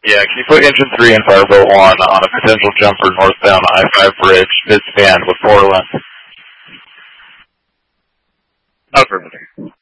Yeah, can you put engine 3 and fireboat 1 on a potential jumper northbound I-5 bridge, mid-span with 4 left? Affirmative.